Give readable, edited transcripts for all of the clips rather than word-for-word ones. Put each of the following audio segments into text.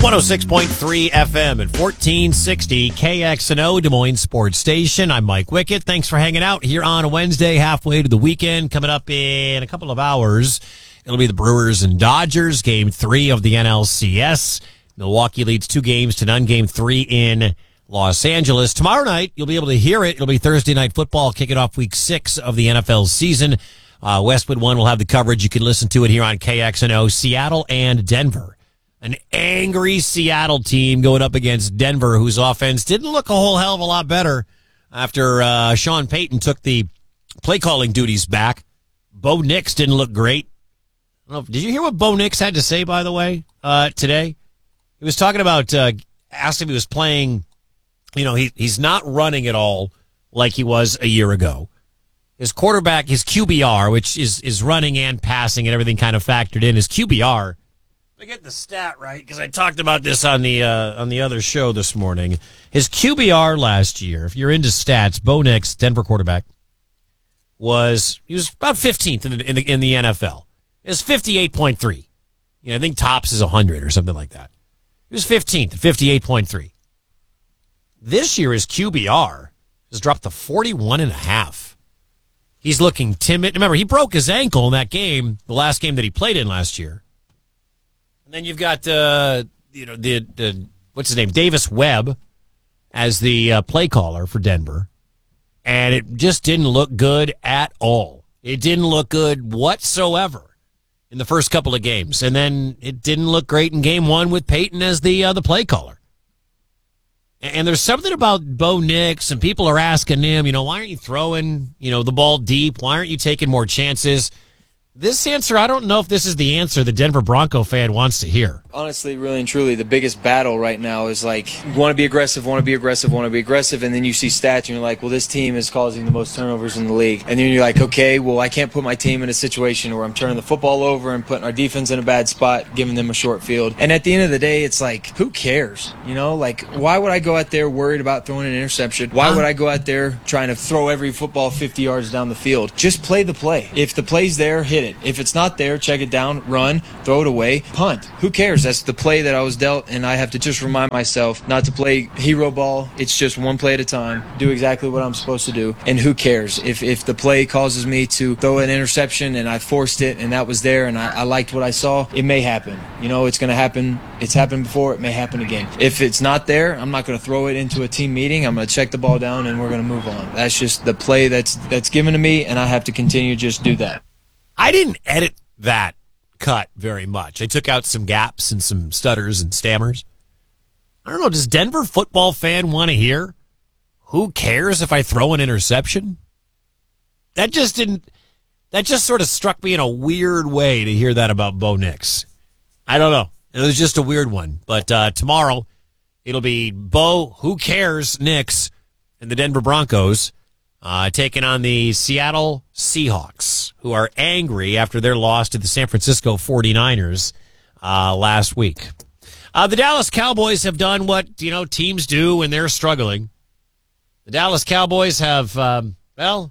106.3 FM and 1460 KXNO Des Moines Sports Station. I'm Mike Wickett. Thanks for hanging out here on a Wednesday, halfway to the weekend. Coming up in a couple of hours, it'll be the Brewers and Dodgers, Game 3 of the NLCS. Milwaukee leads 2-0, Game 3 in Los Angeles. Tomorrow night, you'll be able to hear it. It'll be Thursday Night Football, kicking off Week 6 of the NFL season. Westwood One will have the coverage. You can listen to it here on KXNO. Seattle and Denver. An angry Seattle team going up against Denver, whose offense didn't look a whole hell of a lot better after Sean Payton took the play-calling duties back. Bo Nix didn't look great. I don't know, did you hear what Bo Nix had to say, by the way, today? He was talking about, asked if he was playing, he's not running at all like he was a year ago. His quarterback, his QBR, which is running and passing and everything kind of factored in, his QBR, I get the stat right because I talked about this on the other show this morning. His QBR last year, if you're into stats, Bo Nix, Denver quarterback, was about 15th in the NFL. It was 58.3. I think tops is 100 or something like that. He was 15th, 58.3. This year, his QBR has dropped to 41.5. He's looking timid. Remember, he broke his ankle in that game, the last game that he played in last year. And then you've got, what's his name, Davis Webb as the play caller for Denver. And it just didn't look good at all. It didn't look good whatsoever in the first couple of games. And then it didn't look great in game 1 with Peyton as the play caller. And there's something about Bo Nix, and people are asking him, why aren't you throwing, the ball deep? Why aren't you taking more chances? This answer, I don't know if this is the answer the Denver Bronco fan wants to hear. Honestly, really and truly, the biggest battle right now is want to be aggressive, and then you see stats and you're like, well, this team is causing the most turnovers in the league. And then you're like, okay, well, I can't put my team in a situation where I'm turning the football over and putting our defense in a bad spot, giving them a short field. And at the end of the day, it's like, who cares? Why would I go out there worried about throwing an interception? Why would I go out there trying to throw every football 50 yards down the field? Just play the play. If the play's there, hit it. If it's not there, check it down, run, throw it away, punt. Who cares? That's the play that I was dealt, and I have to just remind myself not to play hero ball. It's just one play at a time. Do exactly what I'm supposed to do, and who cares? If the play causes me to throw an interception and I forced it and that was there and I liked what I saw, it may happen. It's going to happen. It's happened before. It may happen again. If it's not there, I'm not going to throw it into a team meeting. I'm going to check the ball down, and we're going to move on. That's just the play that's given to me, and I have to continue to just do that. I didn't edit that cut very much. I took out some gaps and some stutters and stammers. I don't know, does Denver football fan want to hear, who cares if I throw an interception? That just sort of struck me in a weird way to hear that about Bo Nix. I don't know. It was just a weird one. But tomorrow, it'll be Bo, who cares, Nix, and the Denver Broncos taking on the Seattle Seahawks, who are angry after their loss to the San Francisco 49ers last week. The Dallas Cowboys have done what, teams do when they're struggling. The Dallas Cowboys have, they had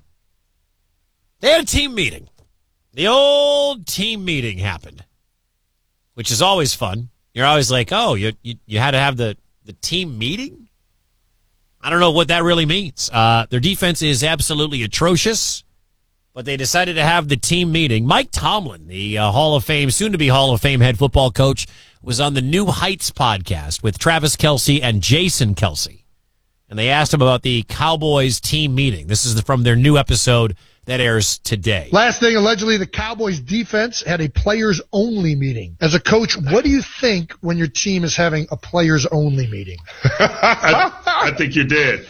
a team meeting. The old team meeting happened, which is always fun. You're always like, oh, you had to have the team meeting? I don't know what that really means. Their defense is absolutely atrocious, but they decided to have the team meeting. Mike Tomlin, the Hall of Fame, soon-to-be Hall of Fame head football coach, was on the New Heights podcast with Travis Kelce and Jason Kelce. And they asked him about the Cowboys team meeting. This is from their new episode that airs today. Last thing, allegedly, the Cowboys defense had a players-only meeting. As a coach, what do you think when your team is having a players-only meeting? I think you're dead.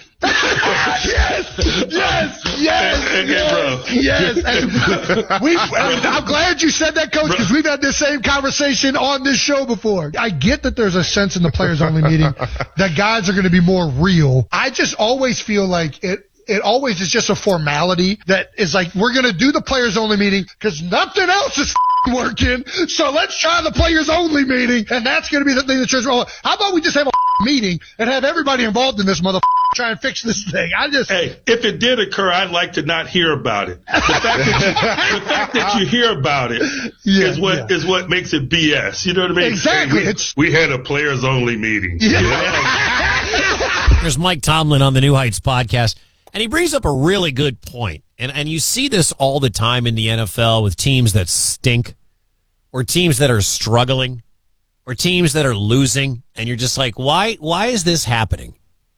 Yes. I'm glad you said that, Coach, because we've had this same conversation on this show before. I get that there's a sense in the players-only meeting that guys are going to be more real. I just always feel like it always is just a formality that is like, we're going to do the players-only meeting because nothing else is working, so let's try the players-only meeting, and that's going to be the thing that shows. How about we just have a meeting and have everybody involved in this try and fix this thing. Hey, if it did occur, I'd like to not hear about it. The fact that you hear about it is what makes it BS. You know what I mean? Exactly. Hey, we had a players only meeting. There's Mike Tomlin on the New Heights podcast, and he brings up a really good point. And you see this all the time in the NFL with teams that stink, or teams that are struggling, or teams that are losing, and you're just like, why is this happening?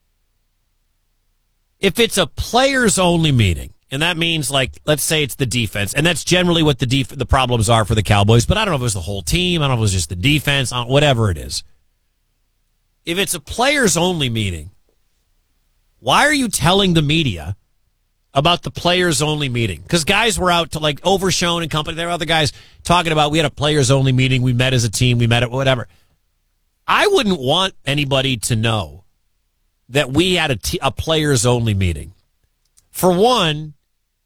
If it's a players-only meeting, and that means, like, let's say it's the defense, and that's generally what the problems are for the Cowboys, but I don't know if it was the whole team, I don't know if it was just the defense, whatever it is. If it's a players-only meeting, why are you telling the media about the players-only meeting? Because guys were out to, like, Overshown and company, there were other guys talking about, we had a players-only meeting, we met as a team, we met at whatever. I wouldn't want anybody to know that we had a players-only meeting. For one,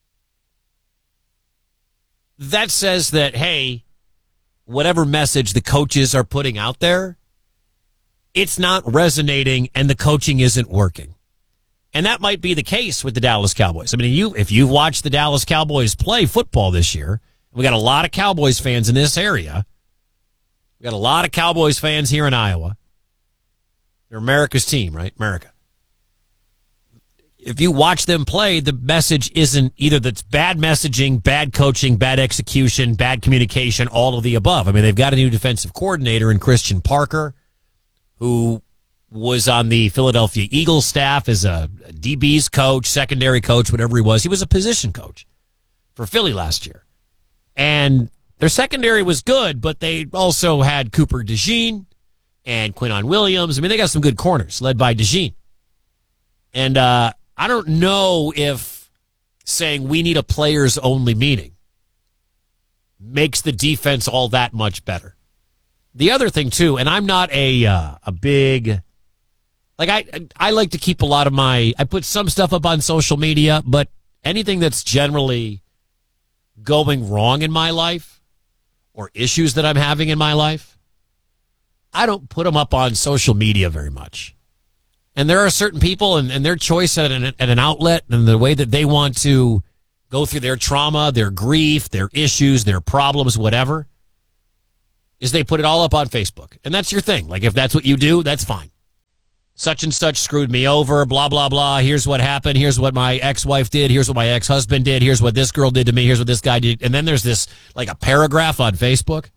that says that, hey, whatever message the coaches are putting out there, it's not resonating and the coaching isn't working. And that might be the case with the Dallas Cowboys. I mean, if you've watched the Dallas Cowboys play football this year, we got a lot of Cowboys fans in this area. We got a lot of Cowboys fans here in Iowa. They're America's team, right? America. If you watch them play, the message isn't either that's bad messaging, bad coaching, bad execution, bad communication, all of the above. I mean, they've got a new defensive coordinator in Christian Parker, who was on the Philadelphia Eagles staff as a DB's coach, secondary coach, whatever he was. He was a position coach for Philly last year. And their secondary was good, but they also had Cooper DeJean and Quinnen Williams. I mean, they got some good corners led by DeJean. And I don't know if saying we need a players-only meeting makes the defense all that much better. The other thing, too, and I'm not a big... Like, I like to keep a lot of I put some stuff up on social media, but anything that's generally going wrong in my life or issues that I'm having in my life, I don't put them up on social media very much. And there are certain people and their choice at an outlet and the way that they want to go through their trauma, their grief, their issues, their problems, whatever, is they put it all up on Facebook. And that's your thing. Like, if that's what you do, that's fine. Such and such screwed me over, blah, blah, blah. Here's what happened. Here's what my ex-wife did. Here's what my ex-husband did. Here's what this girl did to me. Here's what this guy did. And then there's this, like, a paragraph on Facebook.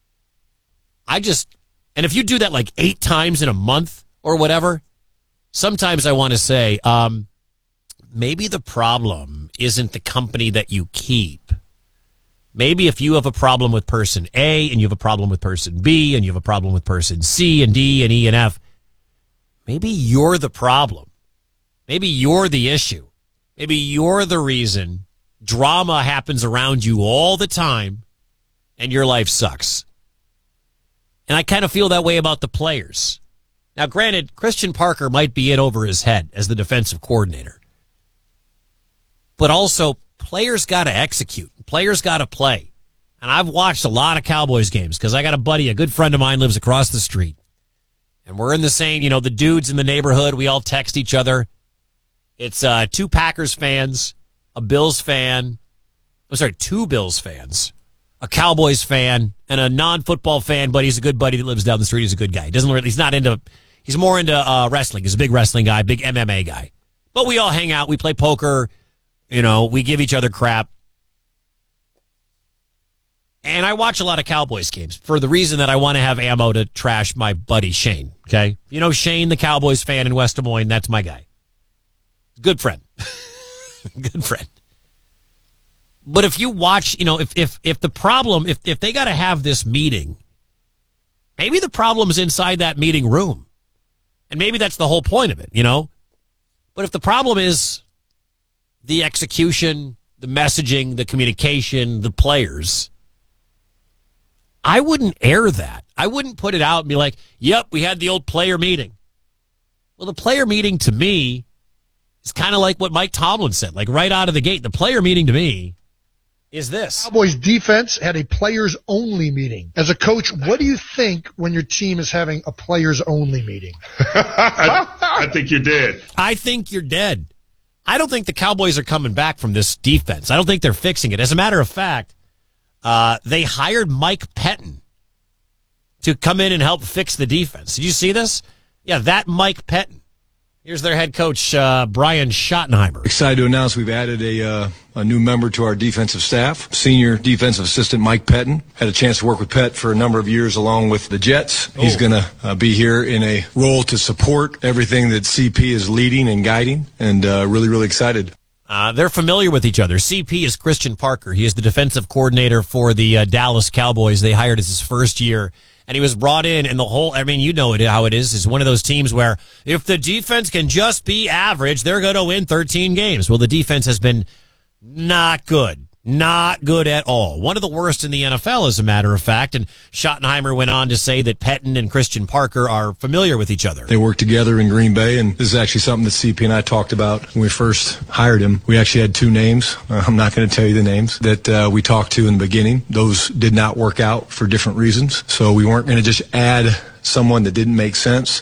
And if you do that like 8 times in a month or whatever, sometimes I want to say, maybe the problem isn't the company that you keep. Maybe if you have a problem with person A and you have a problem with person B and you have a problem with person C and D and E and F, maybe you're the problem. Maybe you're the issue. Maybe you're the reason drama happens around you all the time and your life sucks. And I kind of feel that way about the players. Now, granted, Christian Parker might be in over his head as the defensive coordinator. But also, players got to execute. Players got to play. And I've watched a lot of Cowboys games because I got a good friend of mine lives across the street. And we're in the same, the dudes in the neighborhood, we all text each other. It's 2 Packers fans, a Bills fan. I'm sorry, 2 Bills fans, a Cowboys fan, and a non-football fan, but he's a good buddy that lives down the street. He's a good guy. He's more into wrestling. He's a big wrestling guy, big MMA guy. But we all hang out. We play poker. We give each other crap. And I watch a lot of Cowboys games for the reason that I want to have ammo to trash my buddy Shane, okay? Shane, the Cowboys fan in West Des Moines, that's my guy. Good friend. Good friend. But if you watch, if the problem, if they got to have this meeting, maybe the problem's inside that meeting room. And maybe that's the whole point of it, But if the problem is the execution, the messaging, the communication, the players, I wouldn't air that. I wouldn't put it out and be like, yep, we had the old player meeting. Well, the player meeting to me is kind of like what Mike Tomlin said, like right out of the gate. The player meeting to me is this. Cowboys defense had a players-only meeting. As a coach, what do you think when your team is having a players-only meeting? I think you're dead. I think you're dead. I don't think the Cowboys are coming back from this defense. I don't think they're fixing it. As a matter of fact, they hired Mike Pettin to come in and help fix the defense. Did you see this? Yeah, that Mike Pettin. Here's their head coach, Brian Schottenheimer. Excited to announce we've added a new member to our defensive staff. Senior defensive assistant Mike Pettin. Had a chance to work with Pett for a number of years along with the Jets. He's going to be here in a role to support everything that CP is leading and guiding, and really, really excited. They're familiar with each other. CP is Christian Parker. He is the defensive coordinator for the Dallas Cowboys. They hired as his first year. And he was brought in, and the whole, I mean, you know it, how it is one of those teams where if the defense can just be average, they're going to win 13 games. Well, the defense has been not good. Not good at all. One of the worst in the NFL, as a matter of fact. And Schottenheimer went on to say that Pettin and Christian Parker are familiar with each other. They work together in Green Bay, and this is actually something that CP and I talked about when we first hired him. We actually had two names. I'm not going to tell you the names that we talked to in the beginning. Those did not work out for different reasons. So we weren't going to just add someone that didn't make sense.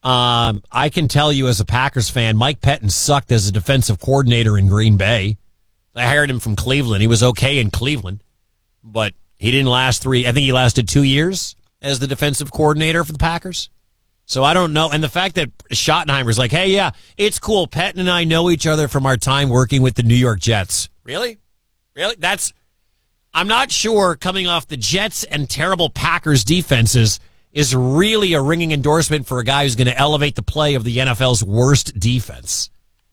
I can tell you as a Packers fan, Mike Pettin sucked as a defensive coordinator in Green Bay. I hired him from Cleveland. He was okay in Cleveland, but he didn't last I think he lasted 2 years as the defensive coordinator for the Packers. So I don't know. And the fact that Schottenheimer's like, hey, yeah, it's cool. Pettin and I know each other from our time working with the New York Jets. Really? Really? I'm not sure coming off the Jets and terrible Packers defenses is really a ringing endorsement for a guy who's going to elevate the play of the NFL's worst defense.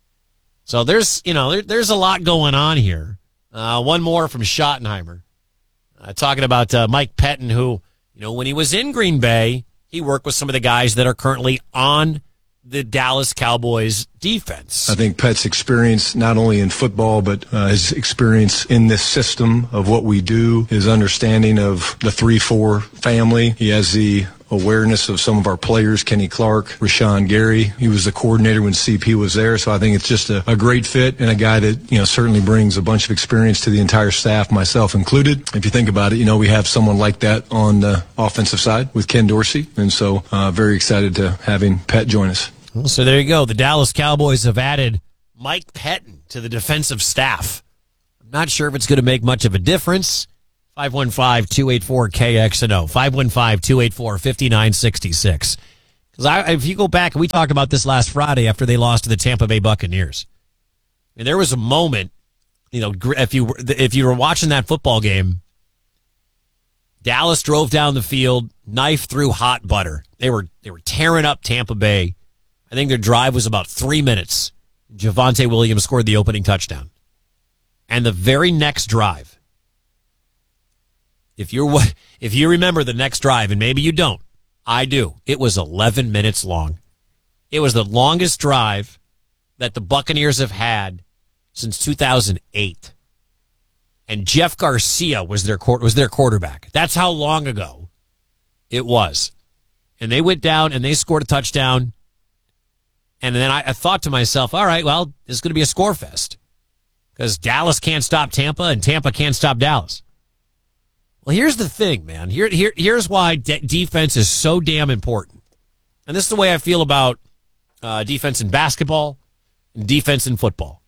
So there's a lot going on here. One more from Schottenheimer, talking about Mike Pettin, who, when he was in Green Bay, he worked with some of the guys that are currently on the Dallas Cowboys defense. I think Pett's experience, not only in football, but his experience in this system of what we do, his understanding of the 3-4 family. He has the awareness of some of our players, Kenny Clark, Rashawn Gary. He was the coordinator when CP was there, so I think it's just a great fit and a guy that, certainly brings a bunch of experience to the entire staff, myself included. If you think about it, we have someone like that on the offensive side with Ken Dorsey, and so very excited to having Pett join us. Well, so there you go. The Dallas Cowboys have added Mike Pettin to the defensive staff. I'm not sure if it's going to make much of a difference. 515-284-KXNO. 515-284-5966. Because if you go back, we talked about this last Friday after they lost to the Tampa Bay Buccaneers. And there was a moment, if you were watching that football game, Dallas drove down the field, knife through hot butter. They were tearing up Tampa Bay. I think their drive was about 3 minutes. Javonte Williams scored the opening touchdown. And the very next drive, if you remember the next drive, and maybe you don't, I do, it was 11 minutes long. It was the longest drive that the Buccaneers have had since 2008. And Jeff Garcia was their quarterback. That's how long ago it was. And they went down and they scored a touchdown. And then I thought to myself, all right, well, this is going to be a score fest because Dallas can't stop Tampa and Tampa can't stop Dallas. Well, here's the thing, man. Here's why defense is so damn important. And this is the way I feel about defense in basketball and defense in football.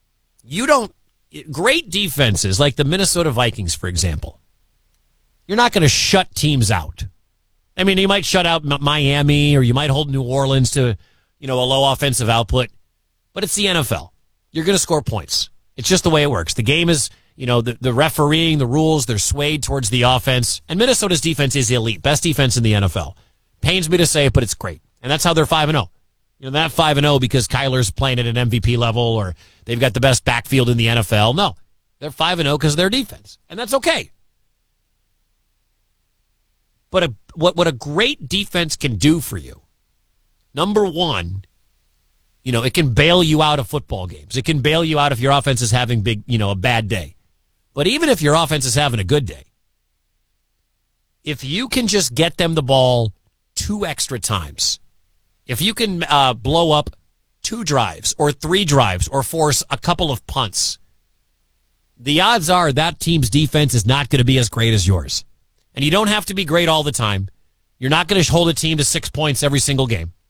Great defenses, like the Minnesota Vikings, for example, you're not going to shut teams out. I mean, you might shut out Miami or you might hold New Orleans to, a low offensive output, but it's the NFL. You're going to score points. It's just the way it works. The game is, the refereeing, the rules, they're swayed towards the offense. And Minnesota's defense is elite. Best defense in the NFL. Pains me to say it, but it's great. And that's how they're 5-0. They're not 5-0 because Kyler's playing at an MVP level or they've got the best backfield in the NFL. No. They're 5-0 because of their defense. And that's okay. But what a great defense can do for you, number one, it can bail you out of football games. It can bail you out if your offense is having a bad day. But even if your offense is having a good day, if you can just get them the ball 2 extra times, if you can blow up 2 drives or 3 drives or force a couple of punts, the odds are that team's defense is not going to be as great as yours. And you don't have to be great all the time. You're not going to hold a team to 6 points every single game.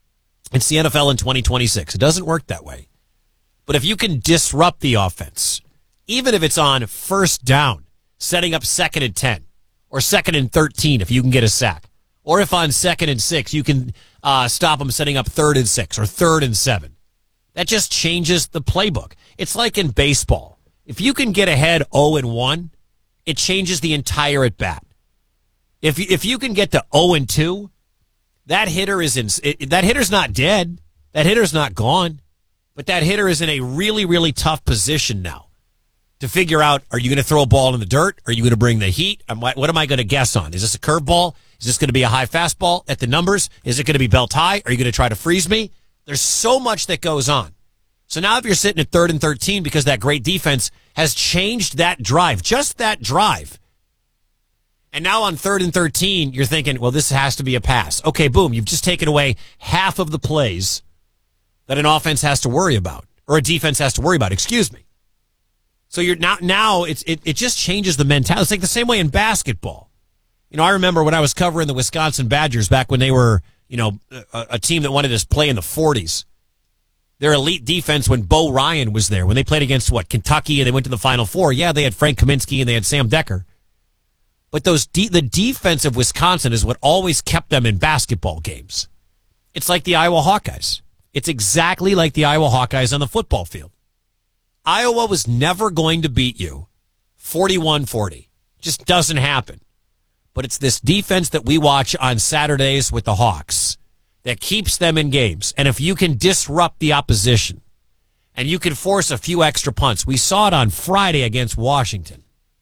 It's the NFL in 2026. It doesn't work that way. But if you can disrupt the offense, even if it's on first down, setting up 2nd and 10 or 2nd and 13 if you can get a sack, or if on 2nd and 6 you can stop them setting up 3rd and 6 or 3rd and 7. That just changes the playbook. It's like in baseball. If you can get ahead 0-1, it changes the entire at bat. If you can get to 0-2, that hitter that hitter's not dead. That hitter's not gone. But that hitter is in a really, really tough position now to figure out, are you going to throw a ball in the dirt? Are you going to bring the heat? What am I going to guess on? Is this a curveball? Is this going to be a high fastball at the numbers? Is it going to be belt high? Are you going to try to freeze me? There's so much that goes on. So now if you're sitting at 3rd and 13 because that great defense has changed that drive, just that drive, and now on 3rd and 13, you're thinking, well, this has to be a pass. Okay, boom, you've just taken away half of the plays that an offense has to worry about, or a defense has to worry about, excuse me. So you're now it just changes the mentality. It's like the same way in basketball. You know, I remember when I was covering the Wisconsin Badgers back when they were, you know, a team that wanted to play in the 40s. Their elite defense when Bo Ryan was there, when they played against, Kentucky, and they went to the Final Four. Yeah, they had Frank Kaminsky and they had Sam Decker. But the defense of Wisconsin is what always kept them in basketball games. It's like the Iowa Hawkeyes. It's exactly like the Iowa Hawkeyes on the football field. Iowa was never going to beat you 41-40. Just doesn't happen. But it's this defense that we watch on Saturdays with the Hawks that keeps them in games. And if you can disrupt the opposition and you can force a few extra punts, we saw it on Friday against Washington.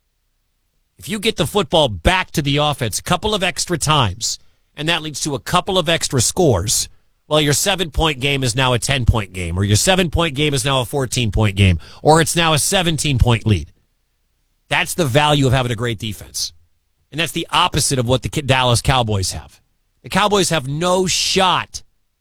If you get the football back to the offense a couple of extra times, and that leads to a couple of extra scores, well, your 7-point game is now a 10-point game, or your 7-point game is now a 14-point game, or it's now a 17-point lead. That's the value of having a great defense. And that's the opposite of what the Dallas Cowboys have. The Cowboys have no shot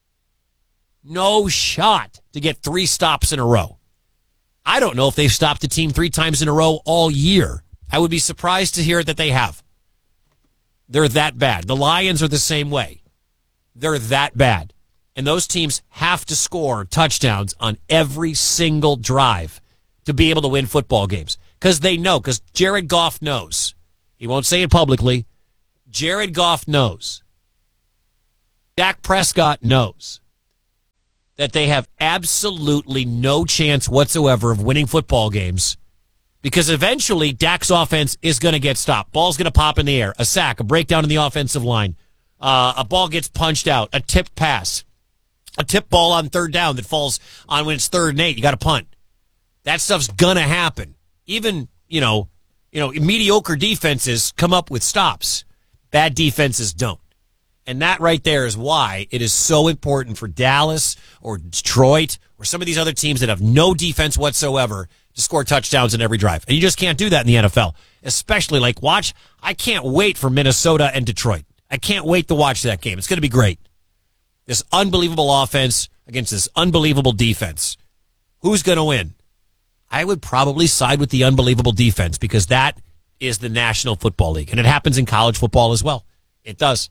to get 3 stops in a row. I don't know if they've stopped a team 3 times in a row all year. I would be surprised to hear that they have. They're that bad. The Lions are the same way. They're that bad. And those teams have to score touchdowns on every single drive to be able to win football games. Because they know, because Jared Goff knows. He won't say it publicly. Jared Goff knows. Dak Prescott knows that they have absolutely no chance whatsoever of winning football games because eventually Dak's offense is going to get stopped. Ball's going to pop in the air, a sack, a breakdown in the offensive line, a ball gets punched out, a tipped pass, a tip ball on 3rd down that falls on when it's 3rd and 8. You got to punt. That stuff's going to happen. Even, mediocre defenses come up with stops. Bad defenses don't. And that right there is why it is so important for Dallas or Detroit or some of these other teams that have no defense whatsoever to score touchdowns in every drive. And you just can't do that in the NFL. Especially I can't wait for Minnesota and Detroit. I can't wait to watch that game. It's going to be great. This unbelievable offense against this unbelievable defense. Who's going to win? I would probably side with the unbelievable defense because that is the National Football League. And it happens in college football as well. It does.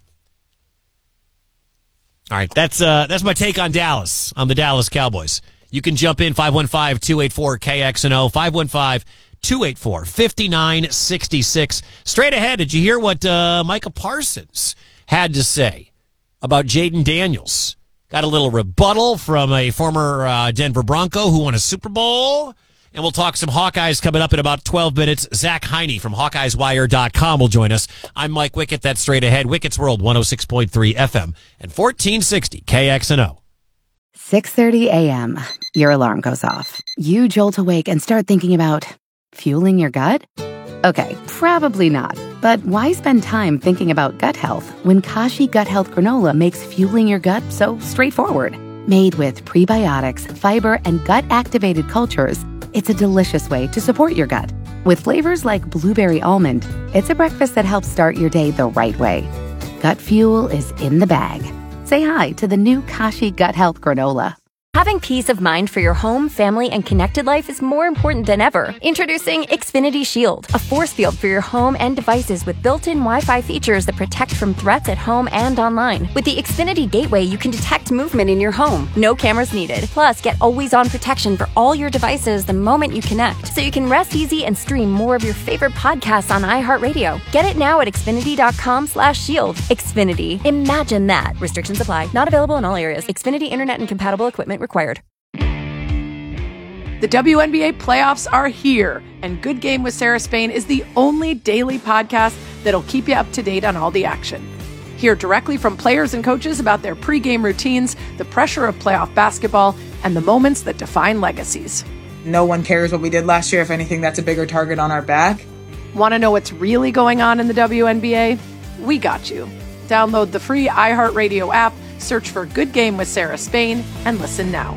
All right, that's my take on Dallas, on the Dallas Cowboys. You can jump in 515-284-KXNO, 515-284-5966. Straight ahead, did you hear what Micah Parsons had to say about Jaden Daniels? Got a little rebuttal from a former Denver Bronco who won a Super Bowl. And we'll talk some Hawkeyes coming up in about 12 minutes. Zach Heine from HawkeyesWire.com will join us. I'm Mike Wickett. That's Straight Ahead. Wickett's World, 106.3 FM and 1460 KXNO. 6:30 a.m. Your alarm goes off. You jolt awake and start thinking about fueling your gut? Okay, probably not. But why spend time thinking about gut health when Kashi Gut Health Granola makes fueling your gut so straightforward? Made with prebiotics, fiber, and gut-activated cultures, it's a delicious way to support your gut. With flavors like blueberry almond, it's a breakfast that helps start your day the right way. Gut fuel is in the bag. Say hi to the new Kashi Gut Health Granola. Having peace of mind for your home, family, and connected life is more important than ever. Introducing Xfinity Shield, a force field for your home and devices with built-in Wi-Fi features that protect from threats at home and online. With the Xfinity Gateway, you can detect movement in your home. No cameras needed. Plus, get always-on protection for all your devices the moment you connect, so you can rest easy and stream more of your favorite podcasts on iHeartRadio. Get it now at Xfinity.com/shield. Xfinity. Imagine that. Restrictions apply. Not available in all areas. Xfinity Internet and compatible equipment required. The WNBA playoffs are here, and Good Game with Sarah Spain is the only daily podcast that'll keep you up to date on all the action. Hear directly from players and coaches about their pregame routines, the pressure of playoff basketball, and the moments that define legacies. No one cares what we did last year. If anything, that's a bigger target on our back. Want to know what's really going on in the WNBA? We got you. Download the free iHeartRadio app, search for Good Game with Sarah Spain, and listen now.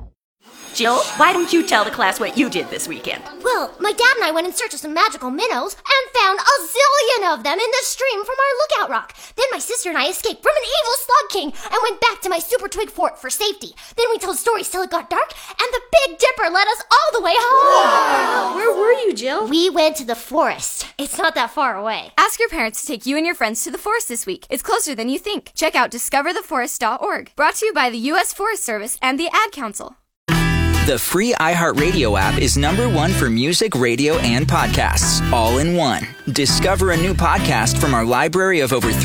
Jill, why don't you tell the class what you did this weekend? Well, my dad and I went in search of some magical minnows and found a zillion of them in the stream from our lookout rock. Then my sister and I escaped from an evil slug king and went back to my super twig fort for safety. Then we told stories till it got dark, and the Big Dipper led us all the way home. Wow. Where were you, Jill? We went to the forest. It's not that far away. Ask your parents to take you and your friends to the forest this week. It's closer than you think. Check out discovertheforest.org. Brought to you by the U.S. Forest Service and the Ad Council. The free iHeartRadio app is #1 for music, radio, and podcasts, all in one. Discover a new podcast from our library of over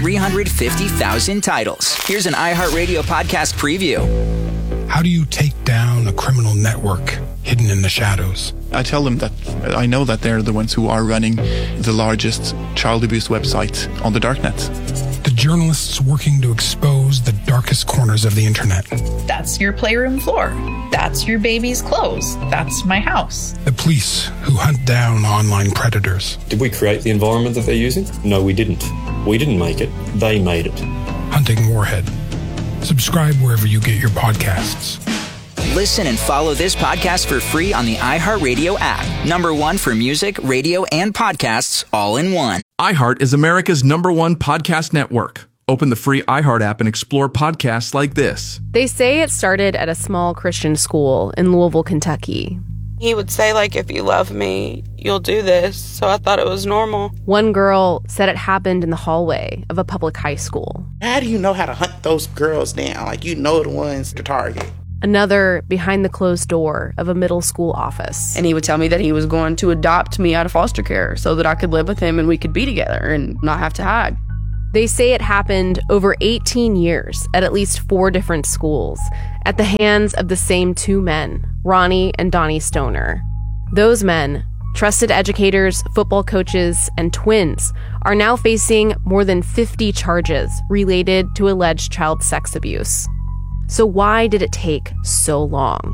350,000 titles. Here's an iHeartRadio podcast preview. How do you take down a criminal network hidden in the shadows? I tell them that I know that they're the ones who are running the largest child abuse website on the darknet. The journalists working to expose the darkest corners of the internet. That's your playroom floor. That's your baby's clothes. That's my house. The police who hunt down online predators. Did we create the environment that they're using? No, we didn't. We didn't make it. They made it. Hunting Warhead. Subscribe wherever you get your podcasts. Listen and follow this podcast for free on the iHeartRadio app. #1 for music, radio, and podcasts, all in one. iHeart is America's #1 podcast network. Open the free iHeart app and explore podcasts like this. They say it started at a small Christian school in Louisville, Kentucky. He would say, like, if you love me, you'll do this. So I thought it was normal. One girl said it happened in the hallway of a public high school. How do you know how to hunt those girls down? Like, you know the ones to target. Another behind the closed door of a middle school office. And he would tell me that he was going to adopt me out of foster care so that I could live with him and we could be together and not have to hide. They say it happened over 18 years at least 4 different schools at the hands of the same 2 men, Ronnie and Donnie Stoner. Those men, trusted educators, football coaches, and twins, are now facing more than 50 charges related to alleged child sex abuse. So why did it take so long?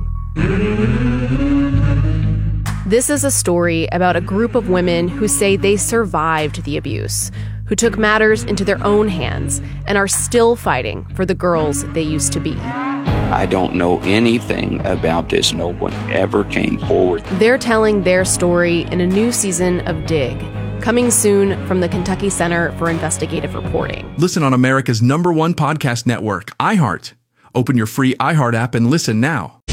This is a story about a group of women who say they survived the abuse, who took matters into their own hands and are still fighting for the girls they used to be. I don't know anything about this. No one ever came forward. They're telling their story in a new season of Dig, coming soon from the Kentucky Center for Investigative Reporting. Listen on America's #1 podcast network, iHeart. Open your free iHeart app and listen now.